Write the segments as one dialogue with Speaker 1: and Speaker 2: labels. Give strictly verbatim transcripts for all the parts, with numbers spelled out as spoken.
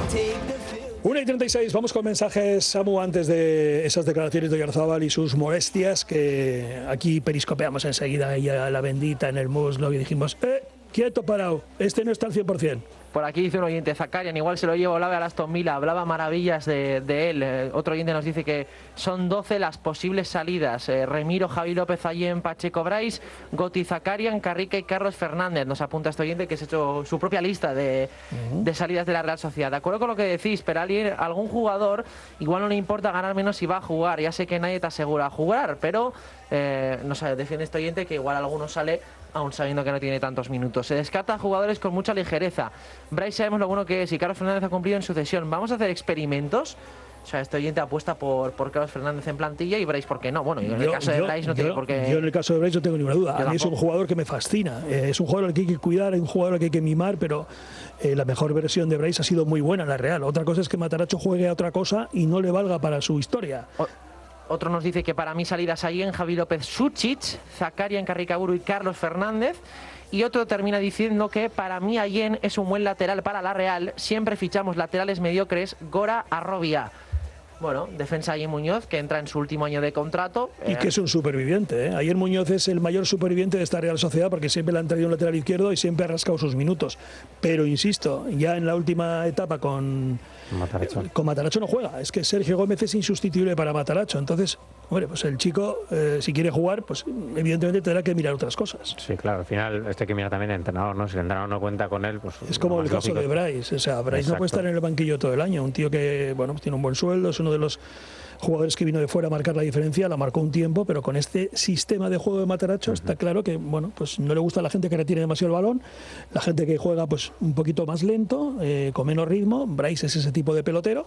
Speaker 1: una y treinta y seis, vamos con mensajes, Samu, antes de esas declaraciones de Oyarzábal y sus molestias, que aquí periscopeamos enseguida y a la bendita en el muslo y dijimos, eh, quieto parado, este no está al cien por cien.
Speaker 2: Por aquí dice un oyente, Zakarian, igual se lo lleva Olave al Aston Villa, hablaba maravillas de, de él. Eh, otro oyente nos dice que son doce las posibles salidas. Eh, Remiro, Javi López, Allen, Pacheco, Brais, Goti, Zakarian, Carrica y Carlos Fernández. Nos apunta este oyente que se ha hecho su propia lista de, uh-huh. de salidas de la Real Sociedad. De acuerdo con lo que decís, pero a alguien, algún jugador igual no le importa ganar menos si va a jugar. Ya sé que nadie te asegura jugar, pero eh, no sé, defiende este oyente que igual alguno sale aún sabiendo que no tiene tantos minutos. Se descarta a jugadores con mucha ligereza. Brais sabemos lo bueno que es y Carlos Fernández ha cumplido en sucesión. Vamos a hacer experimentos. O sea, este oyente apuesta por, por Carlos Fernández en plantilla y Brais, ¿por qué no? Bueno, yo en el yo, caso de Brais no yo, tiene por qué...
Speaker 1: Yo en el caso de Brais no tengo ninguna duda. A mí es un jugador que me fascina. Eh, es un jugador al que hay que cuidar, es un jugador al que hay que mimar, pero eh, la mejor versión de Brais ha sido muy buena en la Real. Otra cosa es que Matarazzo juegue a otra cosa y no le valga para su historia. O
Speaker 2: Otro nos dice que para mí salidas ahí en Javi López, Suchic, Zakarian, Carricaburu y Carlos Fernández. Y otro termina diciendo que para mí Allen es un buen lateral para la Real. Siempre fichamos laterales mediocres, Gora, Arrobia. Bueno, defensa Allen Muñoz, que entra en su último año de contrato.
Speaker 1: Y
Speaker 2: eh...
Speaker 1: que es un superviviente, ¿eh? Allen Muñoz es el mayor superviviente de esta Real Sociedad porque siempre le han traído un lateral izquierdo y siempre ha rascado sus minutos. Pero insisto, ya en la última etapa con Matarazzo, con Matarazzo no juega. Es que Sergio Gómez es insustituible para Matarazzo. Entonces, hombre, pues el chico, eh, si quiere jugar, pues evidentemente tendrá que mirar otras cosas.
Speaker 3: Sí, claro, al final este que mira también el entrenador, ¿no? Si el entrenador no cuenta con él, pues...
Speaker 1: Es como el caso
Speaker 3: lógico.
Speaker 1: de Brais. O sea, Brais no puede estar en el banquillo todo el año. Un tío que, bueno, tiene un buen sueldo, es uno de los jugadores que vino de fuera a marcar la diferencia, la marcó un tiempo, pero con este sistema de juego de Matarazzo uh-huh. está claro que, bueno, pues no le gusta a la gente que retiene demasiado el balón, la gente que juega pues un poquito más lento, eh, con menos ritmo. Brais es ese tipo de pelotero.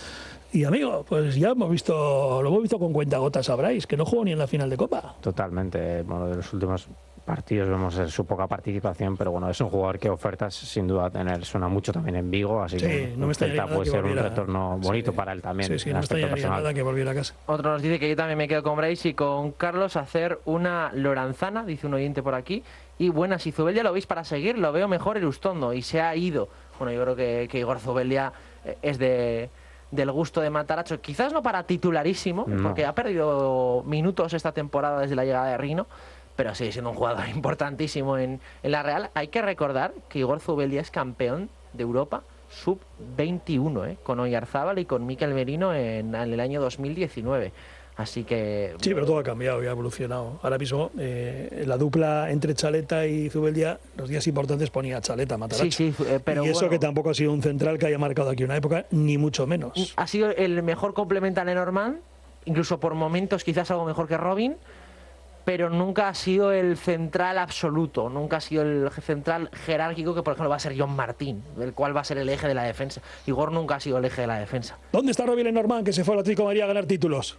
Speaker 1: Y amigo, pues ya hemos visto, lo hemos visto con cuentagotas a Brais, que no jugó ni en la final de Copa.
Speaker 3: Totalmente, bueno, de los últimos partidos vemos su poca participación, pero bueno, es un jugador que ofertas sin duda tener, suena mucho también en Vigo, así
Speaker 1: sí,
Speaker 3: que
Speaker 1: no me
Speaker 3: Celta puede ser
Speaker 1: volviera,
Speaker 3: un retorno bonito
Speaker 1: sí,
Speaker 3: para él también.
Speaker 1: Sí, sí, no me extrañaría nada que volviera a casa.
Speaker 2: Otro nos dice que yo también me quedo con Brais y con Carlos a hacer una Loranzana, dice un oyente por aquí. Y buenas, si Zubeldia lo veis para seguir, lo veo mejor el Ustondo y se ha ido. Bueno, yo creo que, que Igor Zubeldia es de... del gusto de Matarazzo, quizás no para titularísimo, no. porque ha perdido minutos esta temporada desde la llegada de Rino, pero sigue siendo un jugador importantísimo en, en la Real. Hay que recordar que Igor Zubeldia es campeón de Europa sub veintiuno, ¿eh? con Oyarzábal y con Mikel Merino en, en el año dos mil diecinueve. Así que...
Speaker 1: Sí, pero todo ha cambiado y ha evolucionado. Ahora mismo, eh, la dupla entre Chaleta y Zubeldia, los días importantes ponía Chaleta, Matarazzo.
Speaker 2: Sí, sí, eh, pero
Speaker 1: y eso
Speaker 2: bueno,
Speaker 1: que tampoco ha sido un central que haya marcado aquí una época, ni mucho menos.
Speaker 2: Ha sido el mejor complemento a Lenormand, incluso por momentos quizás algo mejor que Robin, pero nunca ha sido el central absoluto, nunca ha sido el central jerárquico que, por ejemplo, va a ser John Martín, el cual va a ser el eje de la defensa. Igor nunca ha sido el eje de la defensa.
Speaker 1: ¿Dónde está Robin Lenormand, que se fue al Atlético de Madrid a ganar títulos?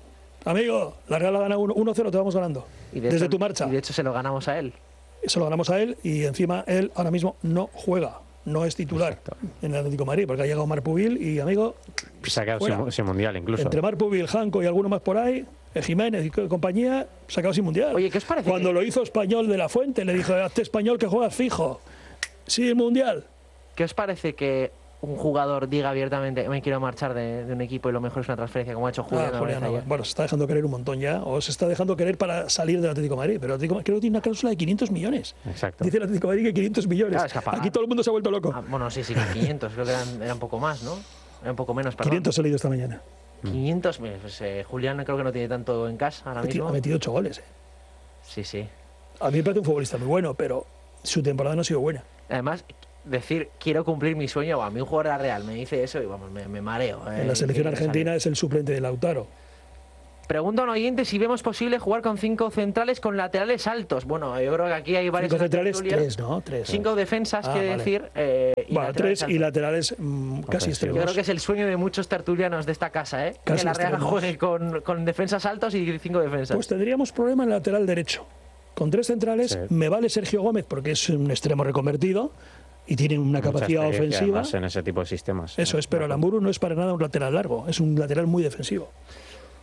Speaker 1: Amigo, la Real ha ganado uno cero, te vamos ganando.
Speaker 2: Y de
Speaker 1: desde
Speaker 2: hecho,
Speaker 1: tu marcha.
Speaker 2: Y de hecho se lo ganamos a él.
Speaker 1: Se lo ganamos a él y encima él ahora mismo no juega, no es titular. Exacto. En el Atlético de Madrid, porque ha llegado Marpubil y, amigo,
Speaker 3: se ha quedado sin, sin mundial incluso.
Speaker 1: Entre Marpubil, Janco y alguno más por ahí, Jiménez y compañía, se ha quedado sin mundial.
Speaker 2: Oye, ¿qué os parece?
Speaker 1: Cuando
Speaker 2: que...
Speaker 1: lo hizo Español de la Fuente, le dijo, hazte Español que juegas fijo. Sí, el mundial.
Speaker 2: ¿Qué os parece que un jugador diga abiertamente me quiero marchar de, de un equipo y lo mejor es una transferencia, como ha hecho Julián?
Speaker 1: Ah, Julián no. Bueno, se está dejando querer un montón ya, o se está dejando querer para salir del Atlético de Madrid, pero el Atlético, creo que tiene una cláusula de quinientos millones.
Speaker 3: Exacto.
Speaker 1: Dice el Atlético de Madrid que quinientos millones.
Speaker 2: Claro,
Speaker 1: aquí todo el mundo se ha vuelto loco.
Speaker 2: Ah, bueno, sí, sí, quinientos, creo que eran, era un poco más, ¿no? Era un poco menos, perdón.
Speaker 1: quinientos ha salido esta mañana.
Speaker 2: quinientos, pues, eh, Julián creo que no tiene tanto en casa ahora mismo.
Speaker 1: Ha metido ocho goles, eh.
Speaker 2: Sí, sí.
Speaker 1: A mí me parece un futbolista muy bueno, pero su temporada no ha sido buena.
Speaker 2: Además, decir quiero cumplir mi sueño, a mí un jugador de la Real me dice eso y vamos, me, me mareo. Eh,
Speaker 1: en la selección argentina es el suplente de Lautaro.
Speaker 2: Pregunta a un oyente si vemos posible jugar con cinco centrales con laterales altos. Bueno, yo creo que aquí hay varios.
Speaker 1: Cinco centrales, tres, ¿no? Tres.
Speaker 2: Cinco defensas,
Speaker 1: ah,
Speaker 2: quiere
Speaker 1: vale.
Speaker 2: decir. Eh,
Speaker 1: y bueno, tres altos. Y laterales mmm, casi extremos.
Speaker 2: Yo creo que es el sueño de muchos tertulianos de esta casa, ¿eh?
Speaker 1: Casi
Speaker 2: que la Real
Speaker 1: extremos.
Speaker 2: juegue con, con defensas altos y cinco defensas.
Speaker 1: Pues tendríamos problema en el lateral derecho. Con tres centrales, sí. Me vale Sergio Gómez porque es un extremo reconvertido y tiene una
Speaker 3: Mucha
Speaker 1: capacidad ofensiva.
Speaker 3: En ese tipo de sistemas.
Speaker 1: Eso es, pero el Aramburu no es para nada un lateral largo, es un lateral muy defensivo.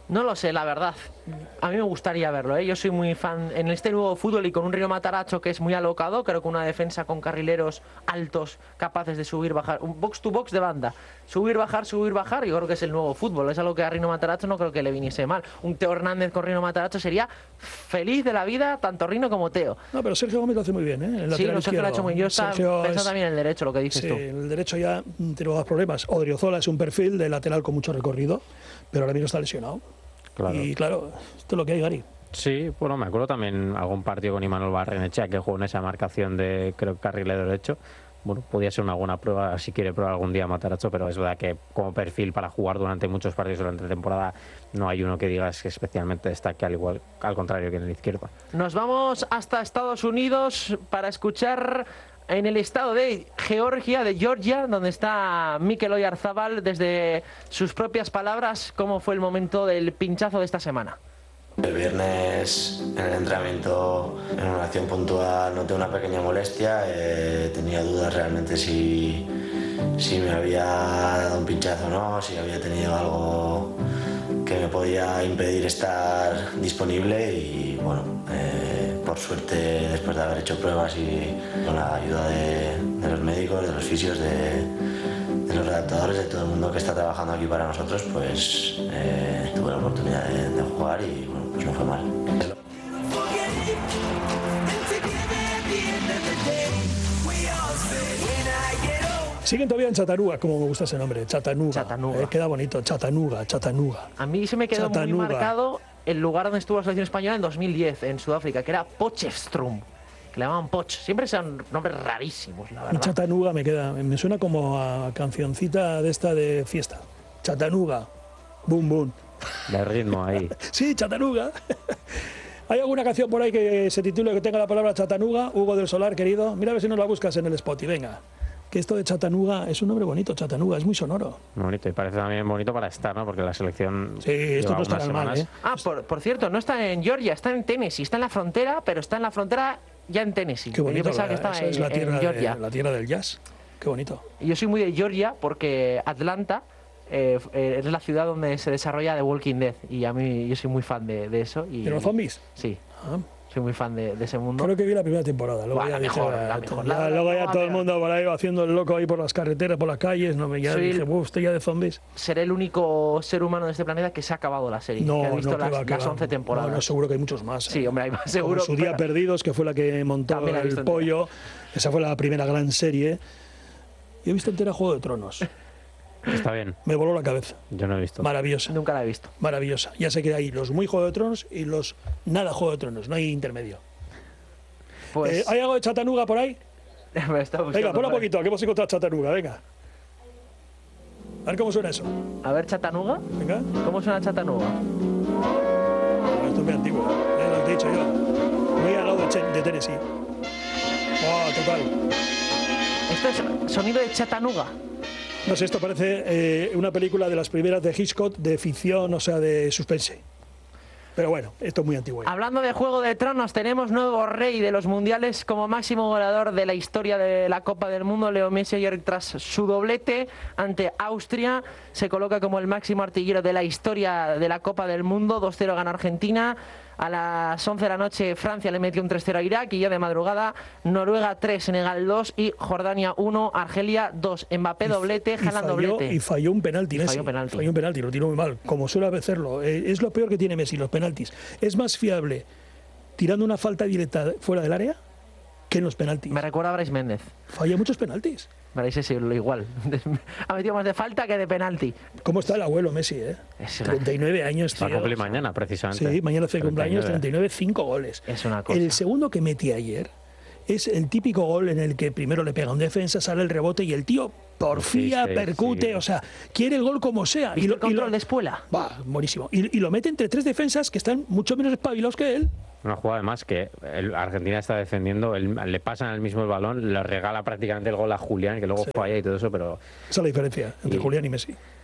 Speaker 2: No lo sé, la verdad. A mí me gustaría verlo, ¿eh? Yo soy muy fan en este nuevo fútbol y con un Rino Matarazzo que es muy alocado. Creo que una defensa con carrileros altos capaces de subir, bajar, un box to box de banda, subir, bajar, subir, bajar. Yo creo que es el nuevo fútbol. Es algo que a Rino Matarazzo no creo que le viniese mal. Un Teo Hernández con Rino Matarazzo sería feliz de la vida, tanto Rino como Teo.
Speaker 1: No, pero Sergio Gómez lo hace muy bien, ¿eh? El
Speaker 2: sí, no, Sergio lo ha hecho muy bien. Yo estaba pensando es... también en el derecho, lo que dices
Speaker 1: sí,
Speaker 2: tú.
Speaker 1: El derecho ya tiene dos problemas. Odriozola es un perfil de lateral con mucho recorrido, pero ahora mismo está lesionado. Claro. Y claro, esto es lo que hay, Gary.
Speaker 3: Sí, bueno, me acuerdo también algún partido con Imanol Barrenechea que jugó en esa marcación de, creo, carrilero derecho. Bueno, podría ser una buena prueba si quiere probar algún día Matarazzo, pero es verdad que como perfil para jugar durante muchos partidos durante la temporada no hay uno que digas que especialmente destaque, al igual, al contrario que en el izquierdo.
Speaker 2: Nos vamos hasta Estados Unidos para escuchar en el estado de Georgia, de Georgia, donde está Mikel Oyarzabal, desde sus propias palabras, cómo fue el momento del pinchazo de esta semana.
Speaker 4: El viernes en el entrenamiento, en una acción puntual, noté una pequeña molestia. Eh, tenía dudas realmente si, si me había dado un pinchazo o no, si había tenido algo que me podía impedir estar disponible y bueno, eh, por suerte después de haber hecho pruebas y con la ayuda de, de los médicos, de los fisios, de, de los redactadores, de todo el mundo que está trabajando aquí para nosotros, pues eh, tuve la oportunidad de, de jugar y bueno, pues no fue mal.
Speaker 1: Siguen todavía en Chattanooga, como me gusta ese nombre, Chattanooga.
Speaker 2: Chattanooga.
Speaker 1: Eh, queda bonito, Chattanooga, Chattanooga.
Speaker 2: A mí se me quedó
Speaker 1: Chattanooga.
Speaker 2: muy marcado el lugar donde estuvo la selección española en dos mil diez, en Sudáfrica, que era Potchefstroom, que le llamaban Poch. Siempre son nombres rarísimos, la verdad.
Speaker 1: Chattanooga me queda, me suena como a cancioncita de esta de fiesta. Chattanooga, boom, boom.
Speaker 3: De ritmo ahí.
Speaker 1: Sí, Chattanooga. ¿Hay alguna canción por ahí que se titule que tenga la palabra Chattanooga? Hugo del Solar, querido. Mira a ver si nos la buscas en el Spotify, venga. Que esto de Chattanooga es un nombre bonito, Chattanooga, es muy sonoro.
Speaker 3: Muy bonito, y parece también bonito para estar, ¿no? Porque la selección.
Speaker 1: Sí, esto
Speaker 3: lleva
Speaker 1: no estará
Speaker 3: unas
Speaker 1: mal,
Speaker 3: semanas.
Speaker 1: ¿eh?
Speaker 2: Ah, por, por cierto, no está en Georgia, está en Tennessee, está en la frontera, pero está en la frontera ya en Tennessee.
Speaker 1: Qué bonito.
Speaker 2: Yo pensaba
Speaker 1: la,
Speaker 2: que estaba
Speaker 1: esa
Speaker 2: en,
Speaker 1: es la tierra,
Speaker 2: en Georgia.
Speaker 1: de, la tierra del jazz. Qué bonito.
Speaker 2: Y yo soy muy de Georgia porque Atlanta eh, eh, es la ciudad donde se desarrolla The Walking Dead y a mí yo soy muy fan de, de eso. Y,
Speaker 1: ¿De los zombies?
Speaker 2: Sí.
Speaker 1: Ah.
Speaker 2: Soy muy fan de, de ese mundo.
Speaker 1: Creo que vi la primera temporada. Luego
Speaker 2: Buah,
Speaker 1: ya
Speaker 2: la
Speaker 1: dije,
Speaker 2: mejor,
Speaker 1: ah,
Speaker 2: la mejor.
Speaker 1: ya,
Speaker 2: La-
Speaker 1: luego
Speaker 2: la-
Speaker 1: ya
Speaker 2: la-
Speaker 1: todo el
Speaker 2: la-
Speaker 1: mundo por ahí va haciendo el loco ahí por las carreteras, por las calles. No me ya
Speaker 2: Soy
Speaker 1: dije,
Speaker 2: el-
Speaker 1: uff, estoy ya de zombies.
Speaker 2: Seré el único ser humano de este planeta que se ha acabado la serie.
Speaker 1: No,
Speaker 2: que ha
Speaker 1: no,
Speaker 2: visto
Speaker 1: que
Speaker 2: las,
Speaker 1: va, que
Speaker 2: las
Speaker 1: va.
Speaker 2: once temporadas.
Speaker 1: No, no, seguro que hay muchos más.
Speaker 2: Sí,
Speaker 1: ¿eh?
Speaker 2: hombre, hay más
Speaker 1: Como
Speaker 2: seguro.
Speaker 1: Su Día
Speaker 2: pero-
Speaker 1: Perdidos, que fue la que montó
Speaker 2: También la he visto
Speaker 1: el
Speaker 2: entera.
Speaker 1: pollo. Esa fue la primera gran serie. Yo he visto entera Juego de Tronos.
Speaker 3: Está bien,
Speaker 1: Me voló la cabeza.
Speaker 3: yo no he visto.
Speaker 1: Maravillosa.
Speaker 2: Nunca la he visto.
Speaker 1: Maravillosa. Ya sé que hay los muy Juego de Tronos y los nada Juego de Tronos. No hay intermedio.
Speaker 2: Pues
Speaker 1: Eh, ¿Hay algo de Chattanooga por ahí?
Speaker 2: me está
Speaker 1: Venga,
Speaker 2: buscando
Speaker 1: ponlo un
Speaker 2: por ahí.
Speaker 1: poquito, que hemos encontrado Chattanooga. Venga. A ver cómo suena eso.
Speaker 2: A ver, Chattanooga.
Speaker 1: Venga.
Speaker 2: ¿Cómo suena Chattanooga?
Speaker 1: Esto es muy antiguo. Ya lo he dicho yo. Muy al lado de, Chen- de Tennessee. Oh, total.
Speaker 2: Esto es sonido de Chattanooga.
Speaker 1: No sé, esto parece eh, una película de las primeras de Hitchcock, de ficción, o sea, de suspense. Pero bueno, esto es muy antiguo. ya.
Speaker 2: Hablando de Juego de Tronos, tenemos nuevo rey de los mundiales como máximo goleador de la historia de la Copa del Mundo. Leo Messi ayer, tras su doblete ante Austria, se coloca como el máximo artillero de la historia de la Copa del Mundo. dos cero gana Argentina. A las once de la noche Francia le metió un tres cero a Irak y ya de madrugada Noruega tres, Senegal dos y Jordania uno, Argelia dos. Mbappé doblete,
Speaker 1: Y
Speaker 2: Haaland
Speaker 1: falló,
Speaker 2: doblete.
Speaker 1: y falló un penalti,
Speaker 2: Y
Speaker 1: Messi.
Speaker 2: falló penalti.
Speaker 1: Falló un penalti, lo tiró muy mal, como suele hacerlo. Eh, es lo peor que tiene Messi, los penaltis. Es más fiable tirando una falta directa fuera del área que en los penaltis.
Speaker 2: Me recuerda a Brais Méndez.
Speaker 1: Falla muchos penaltis.
Speaker 2: Brais es lo igual. Ha metido más de falta que de penalti.
Speaker 1: ¿Cómo está el abuelo Messi, eh?
Speaker 2: Es una-
Speaker 1: treinta y nueve años,
Speaker 3: Va a
Speaker 1: tío.
Speaker 3: cumplir mañana, precisamente.
Speaker 1: Sí, mañana hace cumpleaños, treinta y nueve, cinco goles.
Speaker 2: Es una cosa.
Speaker 1: El segundo que metí ayer es el típico gol en el que primero le pega un defensa, sale el rebote y el tío porfía,
Speaker 3: Sí, sí,
Speaker 1: percute,
Speaker 3: sí.
Speaker 1: o sea, quiere el gol como sea.
Speaker 2: ¿Viste
Speaker 1: lo-
Speaker 2: el control de Espuela?
Speaker 1: Va, buenísimo. Y, y lo mete entre tres defensas que están mucho menos espabilados que él.
Speaker 3: Una jugada además que el Argentina está defendiendo, el- le pasan al mismo el balón, le regala prácticamente el gol a Julián, que luego falla y todo eso, pero
Speaker 1: Esa es la diferencia entre
Speaker 3: Y-
Speaker 1: Julián y Messi.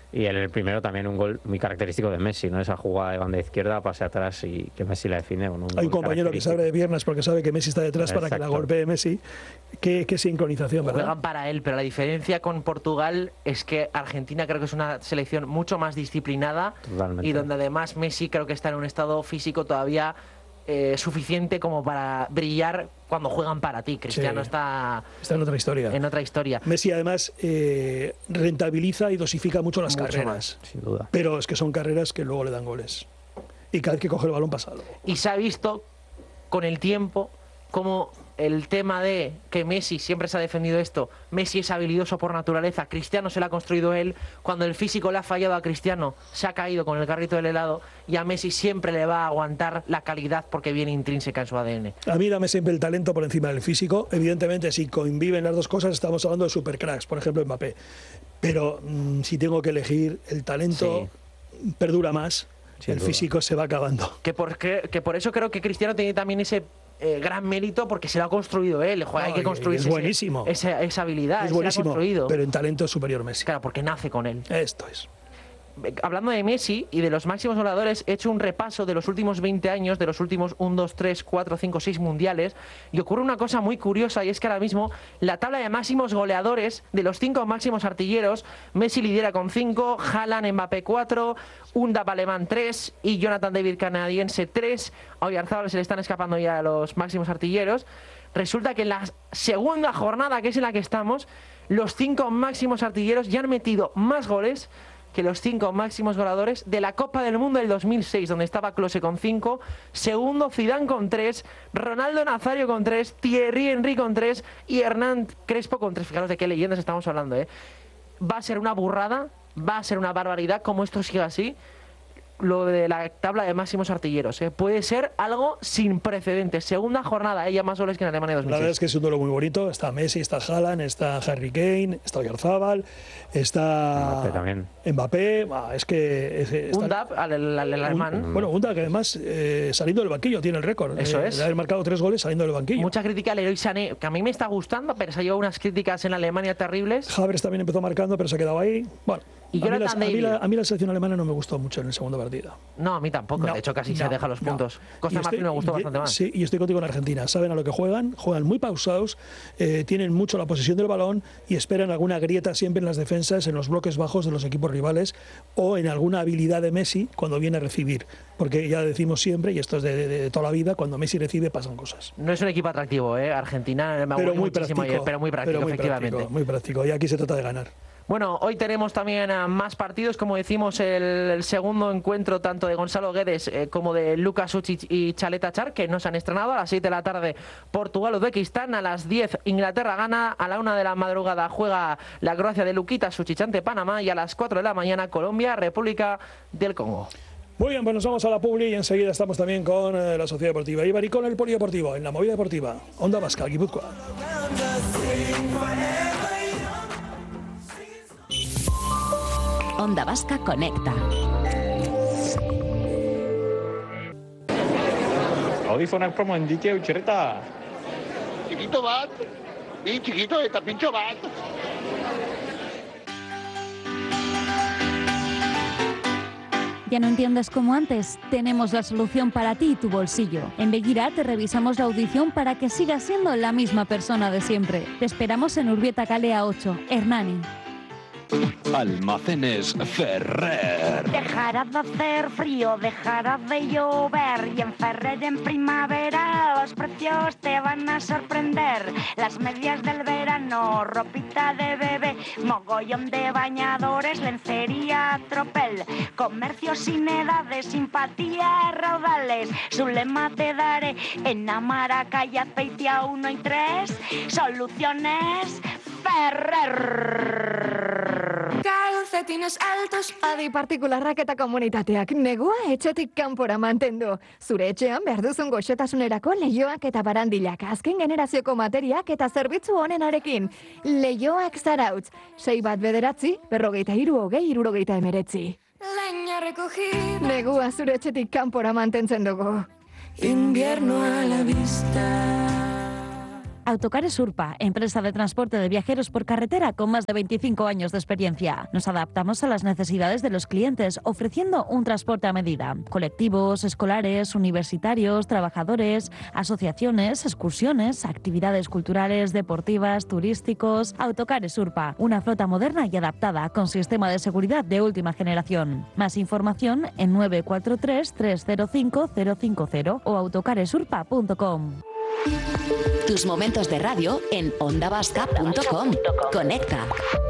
Speaker 3: Y en el primero también un gol muy característico de Messi, ¿no? Esa jugada de banda izquierda, pase atrás y que Messi la define. Bueno, un
Speaker 1: Hay un compañero que se abre de piernas porque sabe que Messi está detrás. Exacto. Para que la golpee Messi. Qué, qué sincronización, ¿verdad?
Speaker 2: Juegan para él, pero la diferencia con Portugal es que Argentina creo que es una selección mucho más disciplinada. Totalmente. Y donde además Messi creo que está en un estado físico todavía eh, suficiente como para brillar cuando juegan para ti. Cristiano sí, está,
Speaker 1: está en otra historia.
Speaker 2: En otra historia.
Speaker 1: Messi además eh, rentabiliza y dosifica mucho las mucho carreras.
Speaker 3: Más, sin duda.
Speaker 1: Pero es que son carreras que luego le dan goles. Y cada vez que coge el balón pasa algo.
Speaker 2: Y se ha visto con el tiempo como el tema de que Messi siempre se ha defendido esto, Messi es habilidoso por naturaleza, Cristiano se lo ha construido él, cuando el físico le ha fallado a Cristiano, se ha caído con el carrito del helado, y a Messi siempre le va a aguantar la calidad porque viene intrínseca en su A D N.
Speaker 1: A mí dame siempre el talento por encima del físico. Evidentemente, si conviven las dos cosas, estamos hablando de supercracks, por ejemplo Mbappé. Pero mmm, si tengo que elegir, el talento sí. perdura más, sin el duda. Físico se va acabando.
Speaker 2: Que por, que, que por eso creo que Cristiano tiene también ese Eh, gran mérito porque se lo ha construido él. Joder, no, hay que construir
Speaker 1: buenísimo.
Speaker 2: Esa, esa habilidad.
Speaker 1: Es buenísimo,
Speaker 2: se la ha construido.
Speaker 1: Pero en talento es superior Messi.
Speaker 2: Claro, porque nace con él.
Speaker 1: Esto es.
Speaker 2: Hablando de Messi y de los máximos goleadores, he hecho un repaso de los últimos veinte años, de los últimos uno, dos, tres, cuatro, cinco, seis mundiales, y ocurre una cosa muy curiosa, y es que ahora mismo la tabla de máximos goleadores de los cinco máximos artilleros, Messi lidera con cinco, Haaland, Mbappé cuatro, Undap alemán tres y Jonathan David canadiense tres. A Oyarzábal se le están escapando ya a los máximos artilleros. Resulta que en la segunda jornada, que es en la que estamos, los cinco máximos artilleros ya han metido más goles que los cinco máximos goleadores de la Copa del Mundo del dos mil seis, donde estaba Klose con cinco, segundo Zidane con tres, Ronaldo Nazario con tres, Thierry Henry con tres y Hernán Crespo con tres. Fijaros de qué leyendas estamos hablando, ¿eh? Va a ser una burrada, va a ser una barbaridad como esto siga así, lo de la tabla de máximos artilleros, ¿eh? Puede ser algo sin precedentes. Segunda jornada, ella más goles que en Alemania dos mil seis.
Speaker 1: La verdad es que es un duelo muy bonito. Está Messi, está Haaland, está Harry Kane, está Oyarzábal, está
Speaker 3: Mbappé también.
Speaker 1: Mbappé, ah, es que es, está...
Speaker 2: Undap, al, al, al alemán.
Speaker 1: Un, bueno, Undap que además eh, saliendo del banquillo tiene el récord.
Speaker 2: Eso
Speaker 1: eh,
Speaker 2: es.
Speaker 1: De haber marcado tres goles saliendo del banquillo.
Speaker 2: Mucha crítica al Leroy Sané, que a mí me está gustando, pero se ha llevado unas críticas en Alemania terribles.
Speaker 1: Havertz también empezó marcando, pero se ha quedado ahí. Bueno.
Speaker 2: Y
Speaker 1: a, mí las, a, mí la,
Speaker 2: a
Speaker 1: mí la selección alemana no me gustó mucho en el segundo partido.
Speaker 2: No, a mí tampoco. No, de hecho, casi no, se deja los puntos. No. Costa Marfil me gustó
Speaker 1: y,
Speaker 2: bastante más.
Speaker 1: Sí, y estoy contigo en Argentina. Saben a lo que juegan, juegan muy pausados, eh, tienen mucho la posesión del balón y esperan alguna grieta siempre en las defensas, en los bloques bajos de los equipos rivales o en alguna habilidad de Messi cuando viene a recibir. Porque ya decimos siempre, y esto es de, de, de toda la vida, cuando Messi recibe pasan cosas.
Speaker 2: No es un equipo atractivo, ¿eh? Argentina me
Speaker 1: pero muy práctico,
Speaker 2: ayer, pero muy práctico,
Speaker 1: pero muy
Speaker 2: efectivamente.
Speaker 1: Práctico, muy práctico, y aquí se trata de ganar.
Speaker 2: Bueno, hoy tenemos también más partidos, como decimos, el, el segundo encuentro tanto de Gonzalo Guedes eh, como de Lucas Sucic y Chaleta Char, que no se han estrenado. A las seis de la tarde Portugal-Uzbekistán, a las diez Inglaterra gana, a la una de la madrugada juega la Croacia de Luquita Sucic ante Panamá y a las cuatro de la mañana Colombia-República del Congo.
Speaker 1: Muy bien, pues nos vamos a la publi y enseguida estamos también con eh, la Sociedad Deportiva Eibar y con el Polideportivo, en la movida deportiva. Onda Vasca, Guipúzcoa.
Speaker 5: Onda Vasca Conecta.
Speaker 6: Audifonak promo endike utxereta.
Speaker 7: Chiquito bat, bi chiquito eta pintxo bat.
Speaker 8: ¿Ya no entiendes como antes? Tenemos la solución para ti y tu bolsillo. En Beguira te revisamos la audición para que sigas siendo la misma persona de siempre. Te esperamos en Urbieta Calea ocho, Hernani.
Speaker 9: Almacenes Ferrer.
Speaker 10: Dejará de hacer frío, dejará de llover y en Ferrer en primavera los precios te van a sorprender. Las medias del verano, ropita de bebé, mogollón de bañadores, lencería, tropel, comercio sin edades, simpatía, raudales. Su lema te daré en Amaraca y Azpeitia uno y tres. Soluciones Ferrer.
Speaker 11: Calcetines altos. Adi partikularrak eta komunitateak negua etxetik kanpora mantendu. Zure etxean behar duzun goxotasunerako leioak eta barandilak, azken generazioko materiak eta zerbitzu honenarekin. Leioak Zarautz, sei bat bederatzi, berrogeita hiru hogei hirurogeita emeretzi. Leña recogida. Negua zure etxetik kanpora mantentzen dugu.
Speaker 12: Invierno a la vista.
Speaker 8: Autocares Urpa, empresa de transporte de viajeros por carretera con más de veinticinco años de experiencia. Nos adaptamos a las necesidades de los clientes, ofreciendo un transporte a medida. Colectivos, escolares, universitarios, trabajadores, asociaciones, excursiones, actividades culturales, deportivas, turísticos. Autocares Urpa, una flota moderna y adaptada con sistema de seguridad de última generación. Más información en nueve cuatro tres, tres cero cinco, cero cinco cero o autocaresurpa punto com.
Speaker 5: Tus momentos de radio en onda vasca punto com. Conecta.